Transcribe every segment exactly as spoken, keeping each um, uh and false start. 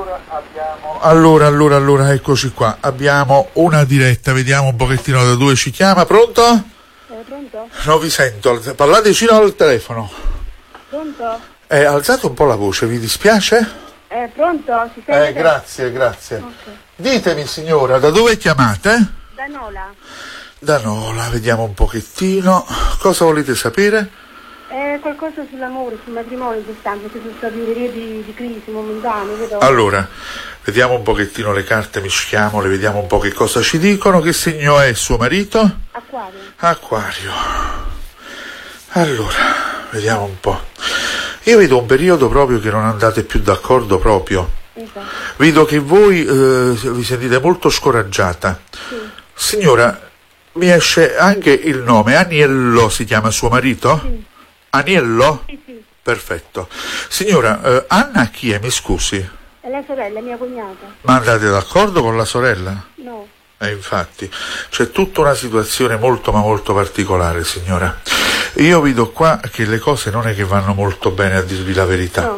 allora abbiamo... Allora, allora, allora, eccoci qua. Abbiamo una diretta, vediamo un pochettino da dove ci chiama. Pronto? Eh, pronto? Non vi sento, parlate vicino al telefono. Pronto? Eh, alzate un po' la voce, vi dispiace? Eh, pronto? Si sente? Eh, grazie, grazie. Okay. Ditemi signora, da dove chiamate? Da Nola. Da Nola, vediamo un pochettino. Cosa volete sapere? Eh, qualcosa sull'amore, sul matrimonio quest'anno, perché sono stati periodi di crisi momentanea, vedo. Allora, vediamo un pochettino le carte, mischiamole, vediamo un po' che cosa ci dicono. Che segno è suo marito? Acquario. Acquario. Allora, vediamo un po'. Io vedo un periodo proprio che non andate più d'accordo proprio. Esatto. Vedo che voi eh, vi sentite molto scoraggiata. Sì. Signora, mi esce anche il nome, Aniello si chiama suo marito? Sì. Aniello? Sì, sì. Perfetto. Signora, eh, Anna chi è, mi scusi? È la sorella, mia cognata. Ma andate d'accordo con la sorella? No. E eh, infatti, c'è tutta una situazione molto ma molto particolare, signora. Io vedo qua che le cose non è che vanno molto bene, a dirvi la verità. No.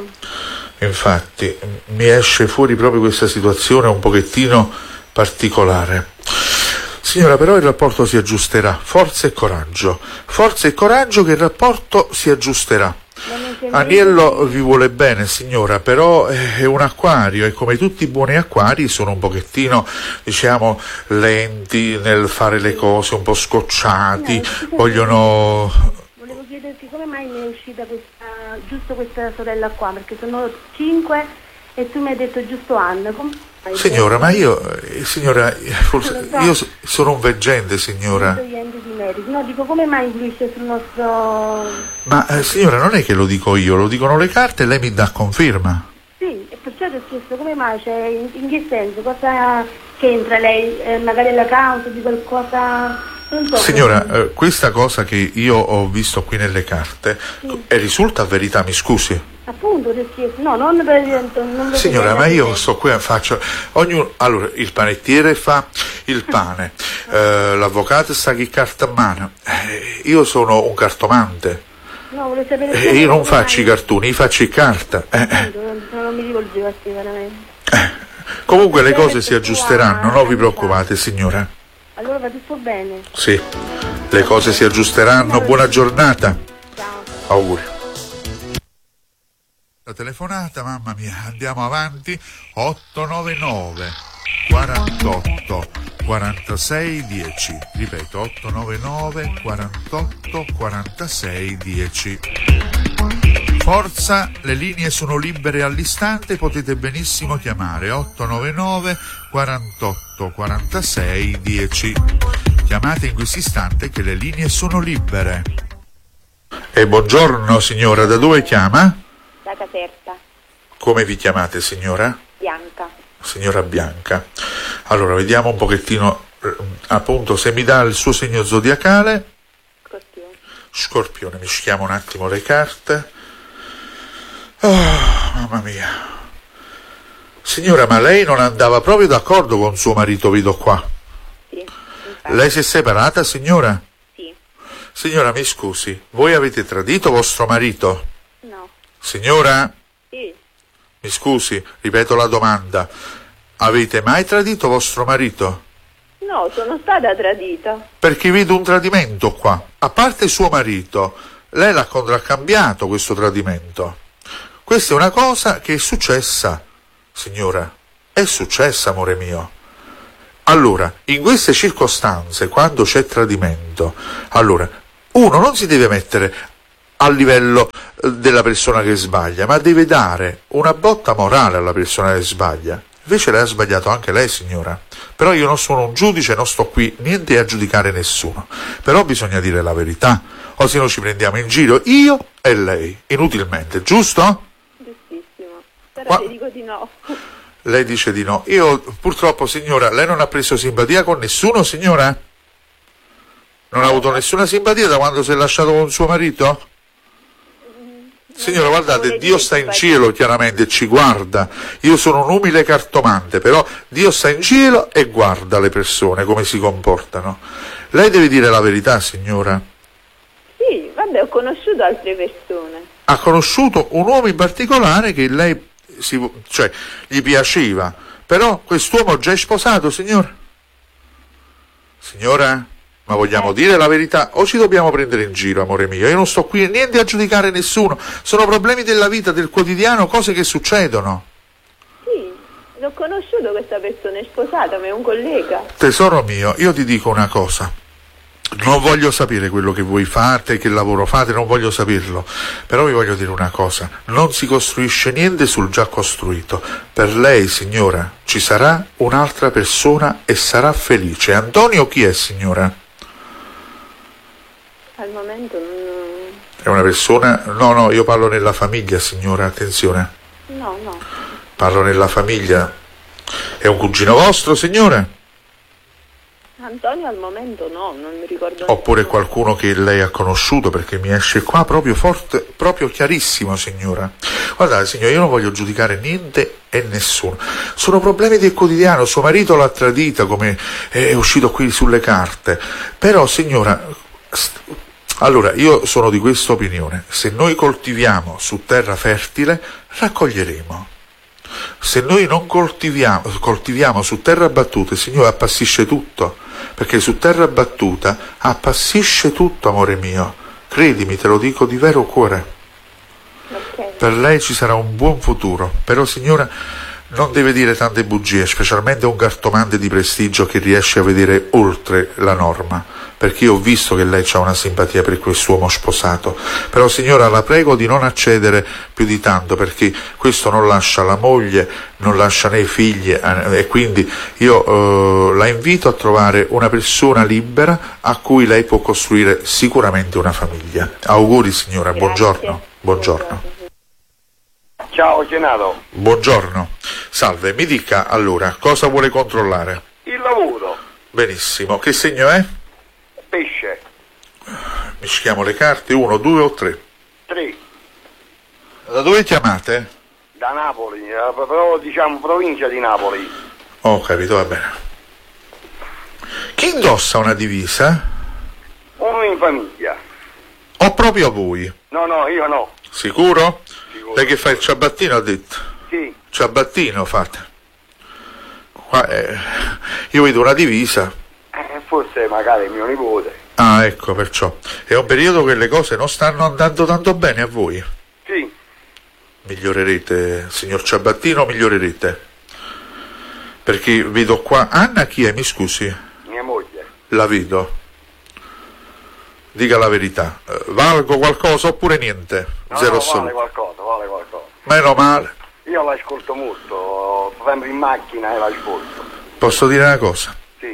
Infatti, mi esce fuori proprio questa situazione un pochettino particolare. Signora, però il rapporto si aggiusterà. Forza e coraggio. Forza e coraggio che il rapporto si aggiusterà. Aniello vi vuole bene, signora, però è un acquario e come tutti i buoni acquari sono un pochettino, diciamo, lenti nel fare le cose, un po' scocciati, no, vogliono... Volevo chiederti come mai mi è uscita questa, giusto questa sorella qua, perché sono cinque e tu mi hai detto giusto Anna. Com- Signora, ma io, eh, signora, forse, io sono un veggente, signora. No, dico come mai influisce sul nostro... Ma eh, signora, non è che lo dico io, lo dicono le carte e lei mi dà conferma. Sì, e perciò ti ho chiesto come mai, cioè in, in che senso, cosa c'entra lei, eh, magari la causa di qualcosa... Non so, signora, come... eh, questa cosa che io ho visto qui nelle carte, sì. E risulta verità, mi scusi? Appunto, ti ho chiesto, no, non per... Non per signora, ma io sto qui a faccio... Ognuno... Allora, il panettiere fa il pane, eh, l'avvocato sa che carta a mano, eh, io sono un cartomante. No, volevo sapere... Eh, io non faccio mai... i cartoni, io faccio i carta. Eh, appunto, non, non mi rivolgevo a te, veramente. Eh, comunque le cose si aggiusteranno, non vi preoccupate, signora. Allora va tutto bene? Sì, le cose si aggiusteranno. Buona giornata. Ciao. Auguri. La telefonata, mamma mia, andiamo avanti. otto nove nove quarantotto quarantasei dieci. Ripeto, otto nove nove quarantotto quarantasei dieci. Forza, le linee sono libere all'istante, potete benissimo chiamare otto nove nove quarantotto quarantasei dieci. Chiamate in questo istante che le linee sono libere. E buongiorno signora, da dove chiama? Da Caserta. Come vi chiamate signora? Bianca. Signora Bianca. Allora, vediamo un pochettino, appunto, se mi dà il suo segno zodiacale. Scorpione. Scorpione, mischiamo un attimo le carte. Oh, mamma mia. Signora, ma lei non andava proprio d'accordo con suo marito, vedo qua. Sì. Lei si è separata, signora? Sì. Signora, mi scusi, voi avete tradito vostro marito? No. Signora? Sì. Mi scusi, ripeto la domanda. Avete mai tradito vostro marito? No, sono stata tradita. Perché vedo un tradimento qua. A parte suo marito, lei l'ha contraccambiato questo tradimento. Questa è una cosa che è successa, signora. È successa, amore mio. Allora, in queste circostanze, quando c'è tradimento, allora, uno non si deve mettere a livello della persona che sbaglia, ma deve dare una botta morale alla persona che sbaglia. Invece lei ha sbagliato anche lei, signora. Però io non sono un giudice, non sto qui niente a giudicare nessuno. Però bisogna dire la verità, o se no ci prendiamo in giro io e lei, inutilmente, giusto? Giustissimo. Però Ma... ti dico di no. Lei dice di no. Io, purtroppo, signora, lei non ha preso simpatia con nessuno, signora? Non ha avuto nessuna simpatia da quando si è lasciato con suo marito? Signora, guardate, Dio sta in cielo, chiaramente, ci guarda. Io sono un umile cartomante, però Dio sta in cielo e guarda le persone, come si comportano. Lei deve dire la verità, signora. Sì, vabbè, ho conosciuto altre persone. Ha conosciuto un uomo in particolare che lei si, cioè, gli piaceva, però quest'uomo già è sposato, signora? Signora? Ma vogliamo dire la verità o ci dobbiamo prendere in giro, amore mio? Io non sto qui niente a giudicare nessuno, sono problemi della vita, del quotidiano, cose che succedono. Sì, l'ho conosciuto questa persona, è sposata, ma è un collega. Tesoro mio, io ti dico una cosa, non voglio sapere quello che voi fate, che lavoro fate, non voglio saperlo, però vi voglio dire una cosa, non si costruisce niente sul già costruito. Per lei, signora, ci sarà un'altra persona e sarà felice. Antonio chi è, signora? Al momento non... È una persona... No, no, io parlo nella famiglia, signora, attenzione. No, no. Parlo nella famiglia. È un cugino vostro, signore? Antonio al momento no, non mi ricordo. Oppure nessuno. qualcuno che lei ha conosciuto, perché mi esce qua proprio forte, proprio chiarissimo, signora. Guardate, signora, io non voglio giudicare niente e nessuno. Sono problemi del quotidiano, suo marito l'ha tradita, come è uscito qui sulle carte. Però, signora... St- Allora, io sono di questa opinione, se noi coltiviamo su terra fertile, raccoglieremo. Se noi non coltiviamo, coltiviamo su terra battuta, il Signore appassisce tutto, perché su terra battuta appassisce tutto, amore mio. Credimi, te lo dico di vero cuore. Okay. Per lei ci sarà un buon futuro, però signora non deve dire tante bugie, specialmente un cartomante di prestigio che riesce a vedere oltre la norma, perché io ho visto che lei ha una simpatia per quest'uomo sposato, però signora la prego di non accedere più di tanto, perché questo non lascia la moglie, non lascia né i figli, eh, e quindi io eh, la invito a trovare una persona libera a cui lei può costruire sicuramente una famiglia. Auguri signora, Grazie. buongiorno. Buongiorno. Ciao Genato. Buongiorno. Salve, mi dica allora, cosa vuole controllare? Il lavoro. Benissimo, che segno è? Pesce. Mischiamo le carte, uno, due o tre. Tre. Da dove chiamate? Da Napoli, eh, però diciamo provincia di Napoli. Ho capito, va bene. Chi indossa una divisa? Uno in famiglia. O proprio voi? No, no, io no. Sicuro? Sicuro. Lei che fa il ciabattino ha detto? Sì. Ciabattino fate. Qua, eh, io vedo una divisa. Eh, forse magari mio nipote. Ah, ecco, perciò. È un periodo che le cose non stanno andando tanto bene a voi. Sì. Migliorerete, signor Ciabattino, migliorerete. Perché vedo qua... Anna chi è, mi scusi? Mia moglie. La vedo. Dica la verità. Eh, valgo qualcosa oppure niente? No, Zero no, assoluto. vale qualcosa, vale qualcosa. Meno male. Io l'ascolto molto, sempre in macchina e l'ascolto. Posso dire una cosa? Sì.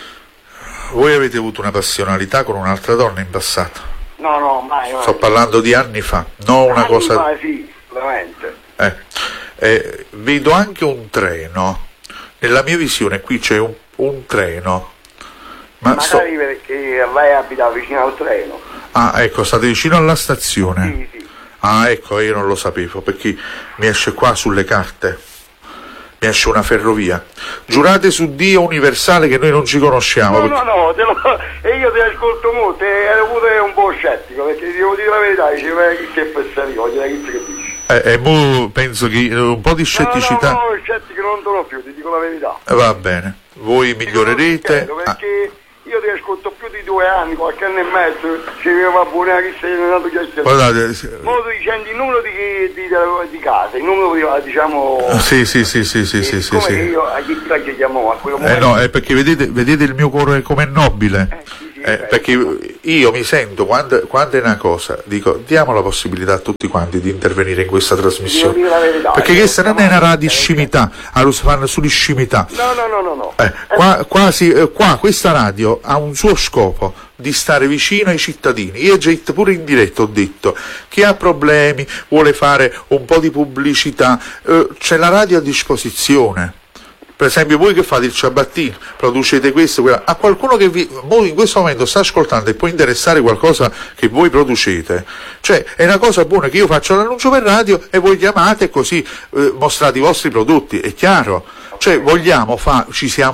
Voi avete avuto una passionalità con un'altra donna in passato. No, no, mai, mai. Sto parlando di anni fa, non una Anni cosa... fa, sì, veramente. Eh, eh, vedo anche un treno. Nella mia visione qui c'è un, un treno. Ma sto... Magari perché lei abita vicino al treno. Ah, ecco, state vicino alla stazione. Sì, sì. Ah, ecco, io non lo sapevo, perché mi esce qua sulle carte. Mi esce una ferrovia. Giurate su Dio universale che noi non ci conosciamo. No, perché... no, no, te lo... e io ti ascolto molto e ero pure un po' scettico, perché devo dire la verità, diceva chi che fesseria, voglio dire chi che dici. Eh, e mo penso che un po' di scetticità... No, no, no, scettico non sono più, ti dico la verità. Va bene, voi migliorerete. Dico, perché io ti ascolto più di due anni, qualche anno e mezzo, ci va buona che sei andato già a Guardate, ma tu dicendo il numero di, di, di, di casa, il numero di, diciamo... sì, sì, sì, sì, sì, sì, sì, come sì. che io a chi ti chiamo a quello Eh momento? no, è perché vedete, vedete il mio cuore com'è nobile. Eh, sì, sì, Eh, beh, perché io mi sento, quando, quando è una cosa, dico, diamo la possibilità a tutti quanti di intervenire in questa trasmissione. Devo dire la verità, Perché eh, questa non è una no, radio scimità, allora si fanno sulle scimità. No, no, no, no, no. Eh, qua, quasi, eh, qua questa radio ha un suo scopo di stare vicino ai cittadini. Io già pure in diretta ho detto chi ha problemi, vuole fare un po' di pubblicità, eh, c'è la radio a disposizione. Per esempio voi che fate il ciabattino, producete questo, quello. A qualcuno che vi, in questo momento sta ascoltando e può interessare qualcosa che voi producete, cioè è una cosa buona che io faccio l'annuncio per radio e voi chiamate e così eh, mostrate i vostri prodotti, è chiaro? Cioè vogliamo fa, ci siamo rotti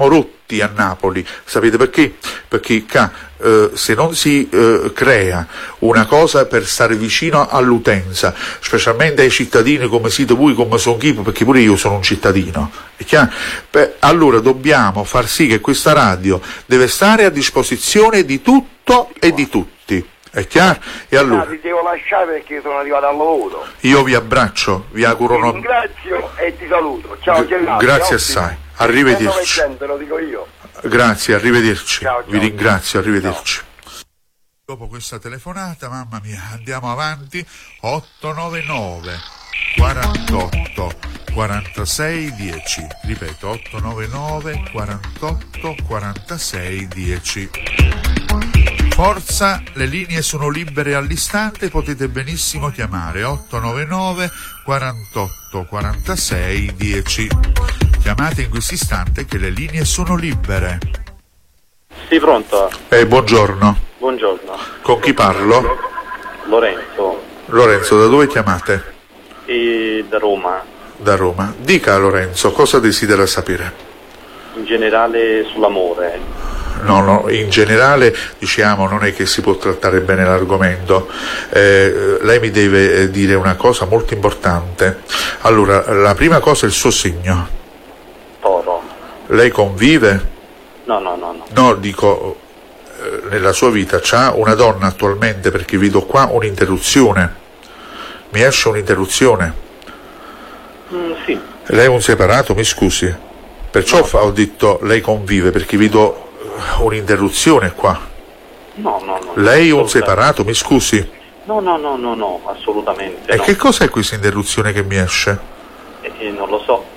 tutti a Napoli. Sapete perché? Perché ca, eh, se non si eh, crea una cosa per stare vicino all'utenza, specialmente ai cittadini come siete voi, come sono io, perché pure io sono un cittadino, è chiaro? Beh, allora dobbiamo far sì che questa radio deve stare a disposizione di tutto e di tutti. È chiaro? E allora, ah, ti devo lasciare perché sono arrivato al lavoro. Io vi abbraccio, vi auguro Ti una... ringrazio e ti saluto. Ciao Gennaro. Grazie assai, arrivederci. Lo dico io. Grazie, arrivederci. Ciao, ciao. Vi ringrazio, arrivederci. Dopo questa telefonata, mamma mia, andiamo avanti. otto nove nove quarantotto quarantasei dieci. Ripeto, otto nove nove quarantotto quarantasei dieci. Forza, le linee sono libere all'istante, potete benissimo chiamare otto nove nove quarantotto quarantasei dieci. Chiamate in questo istante che le linee sono libere. Sì, pronto? Eh, buongiorno. Buongiorno. Con chi parlo? Lorenzo. Lorenzo, da dove chiamate? E da Roma. Da Roma. Dica Lorenzo, cosa desidera sapere? In generale sull'amore. No, no, in generale diciamo non è che si può trattare bene l'argomento. Eh, lei mi deve dire una cosa molto importante. Allora, la prima cosa è il suo segno. Toro. Lei convive? No, no, no, no. No, dico, eh, nella sua vita c'ha una donna attualmente, perché vedo qua un'interruzione. Mi esce un'interruzione. Mm, sì. Lei è un separato, mi scusi. Perciò No. fa, ho detto lei convive, perché vedo un'interruzione qua. No, no, no. Lei è un assolutamente. separato, mi scusi. No, no, no, no, no, assolutamente E no. che cos'è questa interruzione che mi esce? Eh, eh, non lo so.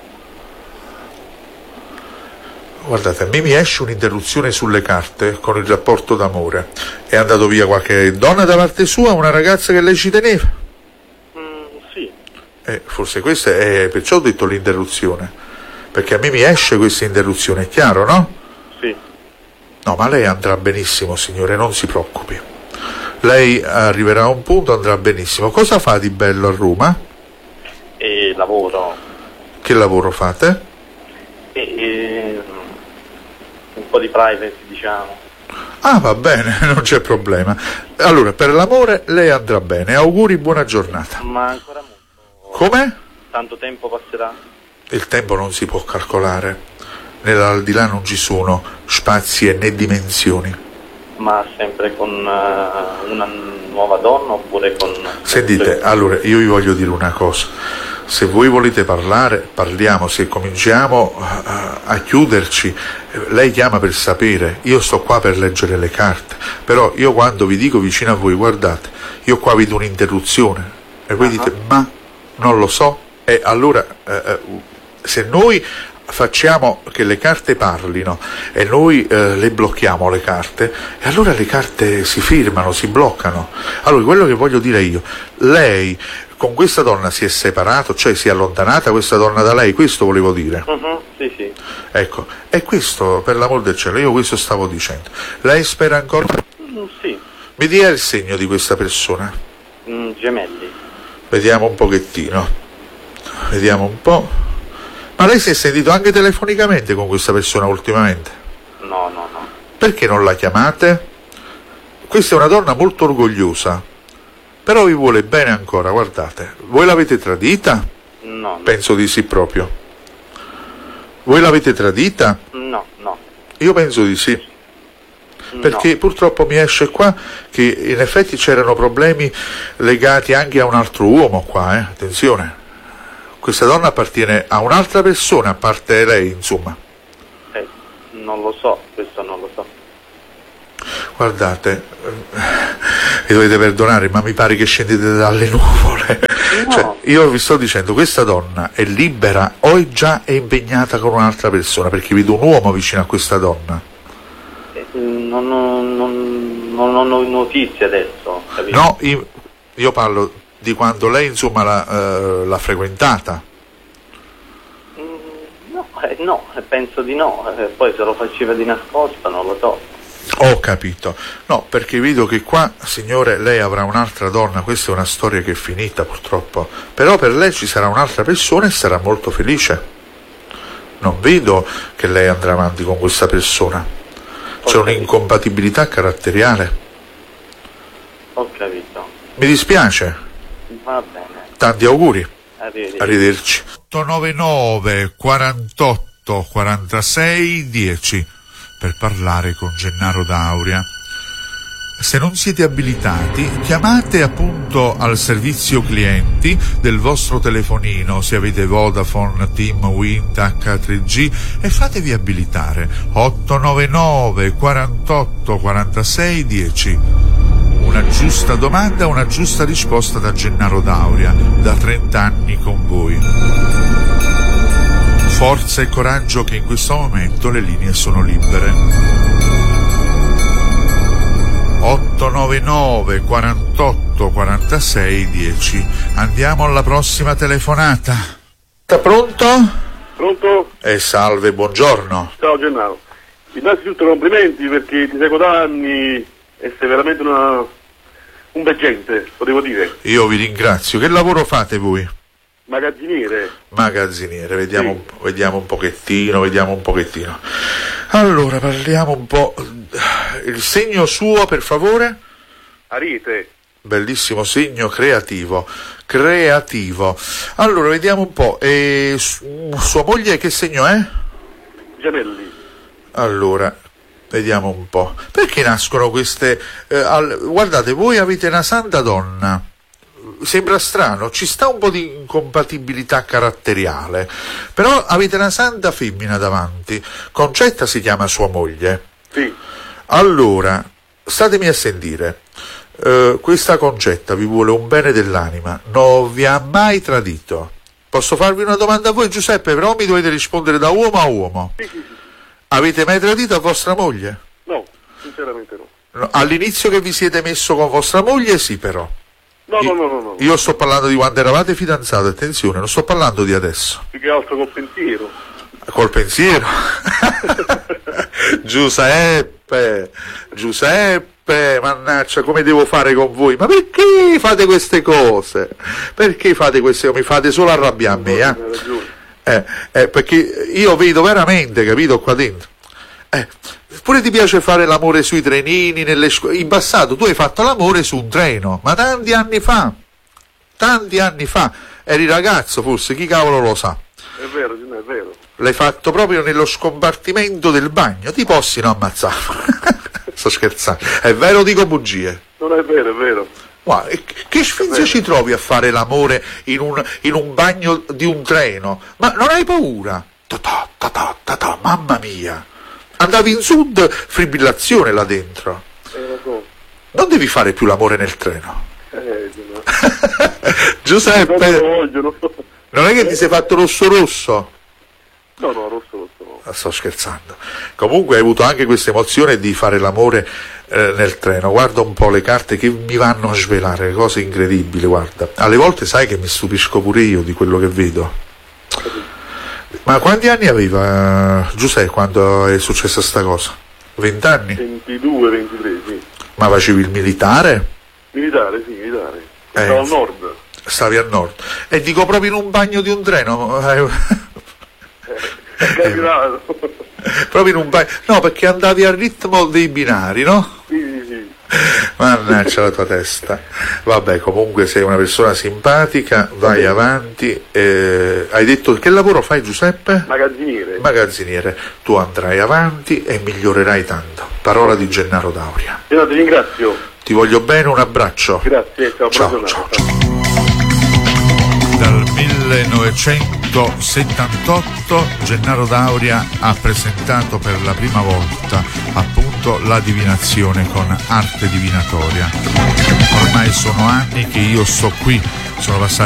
Guardate, a me mi esce un'interruzione sulle carte con il rapporto d'amore. È andato via qualche donna da parte sua, una ragazza che lei ci teneva? Mm, sì. Eh, forse questa è, perciò ho detto l'interruzione. Perché a me mi esce questa interruzione, è chiaro, no? Sì. No, ma lei andrà benissimo, signore, non si preoccupi. Lei arriverà a un punto, andrà benissimo. Cosa fa di bello a Roma? E lavoro. Che lavoro fate? E, e, un po' di privacy, diciamo. Ah, va bene, non c'è problema. Allora, per l'amore lei andrà bene. Auguri, buona giornata. Ma ancora molto. Come? Tanto tempo passerà? Il tempo non si può calcolare. Nell'aldilà non ci sono spazi e né dimensioni. Ma sempre con uh, una nuova donna oppure con... Sentite, allora io vi voglio dire una cosa. Se voi volete parlare, parliamo. Se cominciamo a, a chiuderci, lei chiama per sapere, io sto qua per leggere le carte. Però io quando vi dico vicino a voi, guardate, io qua vedo un'interruzione e voi uh-huh. dite, ma non lo so. E allora eh, se noi facciamo che le carte parlino e noi eh, le blocchiamo le carte, e allora le carte si firmano, si bloccano. Allora quello che voglio dire io, lei con questa donna si è separato, cioè si è allontanata questa donna da lei, questo volevo dire. Uh-huh, sì, sì. Ecco, e questo per l'amor del cielo, io questo stavo dicendo. Lei spera ancora? Mm, sì. Mi dia il segno di questa persona. Mm, gemelli. Vediamo un pochettino. Vediamo un po'. Ma lei si è sentito anche telefonicamente con questa persona ultimamente? No, no, no. Perché non la chiamate? Questa è una donna molto orgogliosa, però vi vuole bene ancora, guardate. Voi l'avete tradita? No, no. Penso di sì proprio. Voi l'avete tradita? No, no. Io penso di sì. Perché no. Purtroppo mi esce qua che in effetti c'erano problemi legati anche a un altro uomo qua, eh? Attenzione. Questa donna appartiene a un'altra persona, a parte lei, insomma. Eh, non lo so, questo non lo so. Guardate, mi dovete perdonare, ma mi pare che scendete dalle nuvole. No. Cioè, io vi sto dicendo, questa donna è libera o è già è impegnata con un'altra persona, perché vedo un uomo vicino a questa donna. Eh, non, ho, non, non ho notizie adesso, capito? No, io, io parlo di quando lei insomma l'ha, eh, l'ha frequentata. Mm, no, eh, no, penso di no, eh, poi se lo faceva di nascosto non lo so. Ho capito. No, perché vedo che qua, signore, lei avrà un'altra donna, questa è una storia che è finita purtroppo, però per lei ci sarà un'altra persona e sarà molto felice. non vedo che lei andrà avanti con questa persona. C'è Ho un'incompatibilità caratteriale. Ho capito. Mi dispiace. Va bene. Tanti auguri. Arrivederci. Arrivederci. ottonovantanove quarantotto quarantasei dieci per parlare con Gennaro D'Auria. Se non siete abilitati, chiamate appunto al servizio clienti del vostro telefonino, se avete Vodafone, Team, Wind, acca tre G, e fatevi abilitare. ottonovantanove quarantotto quarantasei dieci. Una giusta domanda, una giusta risposta da Gennaro D'Auria, da trenta anni con voi. Forza e coraggio, che in questo momento le linee sono libere. ottonovantanove quarantotto quarantasei dieci. Andiamo alla prossima telefonata. Sta pronto? Pronto? E salve, buongiorno. Ciao Gennaro. Innanzitutto complimenti, perché ti seguo da anni e sei veramente una, un bel gente, lo devo dire. Io vi ringrazio. Che lavoro fate voi? Magazziniere. Magazziniere, vediamo, Sì. un, vediamo un pochettino, vediamo un pochettino. Allora, parliamo un po'. Il segno suo, per favore? Ariete. Bellissimo segno, creativo. Creativo. Allora, vediamo un po'. E su- sua moglie che segno è? Gemelli. Allora, vediamo un po'. Perché nascono queste... eh, al- guardate, voi avete una santa donna. Sembra strano, ci sta un po' di incompatibilità caratteriale, però avete una santa femmina davanti. Concetta si chiama sua moglie. Sì. Allora, statemi a sentire. Eh, questa Concetta vi vuole un bene dell'anima, non vi ha mai tradito. Posso farvi una domanda a voi, Giuseppe, però mi dovete rispondere da uomo a uomo. Sì, sì, sì. Avete mai tradito a vostra moglie? No, sinceramente no. No, all'inizio che vi siete messo con vostra moglie sì, però. No, no, no, no, no. Io sto parlando di quando eravate fidanzati, attenzione, non sto parlando di adesso. Più che altro col pensiero. Col pensiero. Giuseppe, Giuseppe, mannaggia, come devo fare con voi? Ma perché fate queste cose? Perché fate queste cose? Mi fate solo arrabbiarmi, eh? Hai ragione. Eh, eh, perché io vedo veramente, capito, qua dentro. Eh, pure ti piace fare l'amore sui trenini, nelle scu- in passato tu hai fatto l'amore su un treno, ma tanti anni fa, tanti anni fa, eri ragazzo forse, chi cavolo lo sa. È vero, Gennaro, è vero. L'hai fatto proprio nello scompartimento del bagno, ti possino ammazzare. Sto scherzando, è vero o dico bugie? Non è vero, è vero. Guarda, e che sfinze ci trovi a fare l'amore in un, in un bagno di un treno? Ma non hai paura? Ta-ta, ta-ta, ta-ta, mamma mia! Andavi in sud, fibrillazione là dentro. Eh, lo so. Non devi fare più l'amore nel treno. Eh, Gennaro. Non lo Giuseppe, voglio, no. non è che ti sei fatto rosso rosso? No, no, rosso, rosso no. Ah, sto scherzando. Comunque hai avuto anche questa emozione di fare l'amore eh, nel treno. Guarda un po' le carte che mi vanno a svelare, cose incredibili, guarda. Alle volte sai che mi stupisco pure io di quello che vedo. Ma quanti anni aveva eh, Giuseppe quando è successa sta cosa? Vent'anni? ventidue, ventitré, sì. Ma facevi il militare? Militare, sì, militare. Eh, Stavo al nord. Stavi al nord. E dico proprio in un bagno di un treno. eh, È capitato. proprio in un bagno. No, perché andavi al ritmo dei binari, no? Sì, sì, sì. Mannaggia la tua testa. Vabbè, comunque sei una persona simpatica, vai avanti. Eh, hai detto che lavoro fai, Giuseppe? Magazziniere. Magazziniere. Tu andrai avanti e migliorerai tanto. Parola di Gennaro D'Auria. Gennaro, ti ringrazio. Ti voglio bene, un abbraccio. Grazie, ciao, Ciao, buona ciao, giornata. ciao. Dal millenovecentosettantotto Gennaro D'Auria ha presentato per la prima volta appunto la divinazione con arte divinatoria. Ormai sono anni che io sto qui, sono passati